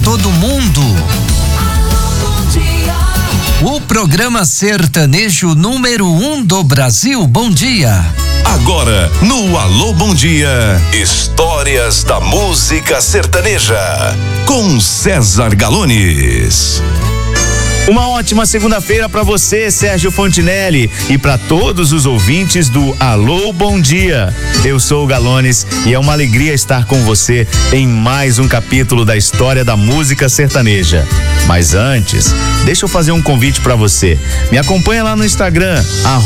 todo mundo. O programa sertanejo número 1 do Brasil. Bom dia. Agora, no Alô Bom Dia, histórias da música sertaneja, com César Galones. Uma ótima segunda-feira para você, Sérgio Fontinelli, e para todos os ouvintes do Alô Bom Dia. Eu sou o Galones e é uma alegria estar com você em mais um capítulo da história da música sertaneja. Mas antes, deixa eu fazer um convite para você. Me acompanha lá no Instagram,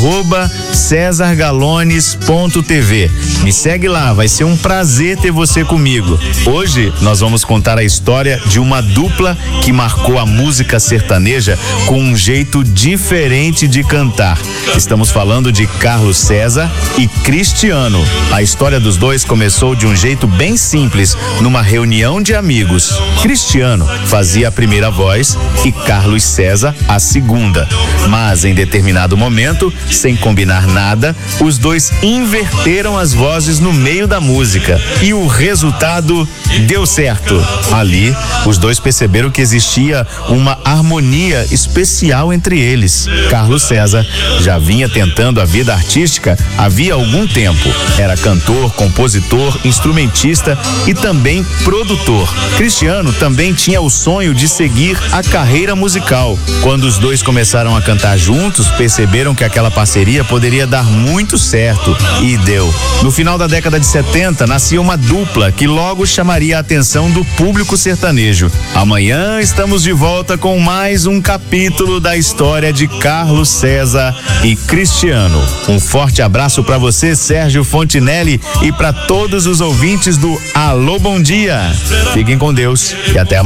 @cesargalones.tv. Me segue lá, vai ser um prazer ter você comigo. Hoje nós vamos contar a história de uma dupla que marcou a música sertaneja com um jeito diferente de cantar. Estamos falando de Carlos César e Cristiano. A história dos dois começou de um jeito bem simples, numa reunião de amigos. Cristiano fazia a primeira voz e Carlos César a segunda. Mas em determinado momento, sem combinar nada, os dois inverteram as vozes no meio da música e o resultado deu certo. Ali, os dois perceberam que existia uma harmonia especial entre eles. Carlos César já vinha tentando a vida artística havia algum tempo. Era cantor, compositor, instrumentista e também produtor. Cristiano também tinha o sonho de seguir a carreira musical. Quando os dois começaram a cantar juntos, perceberam que aquela parceria poderia dar muito certo, e deu. No final da década de 70, nascia uma dupla que logo chamaria a atenção do público sertanejo. Amanhã estamos de volta com mais um capítulo da história de Carlos César e Cristiano. Um forte abraço para você, Sérgio Fontinelli, e para todos os ouvintes do Alô Bom Dia. Fiquem com Deus e até amanhã.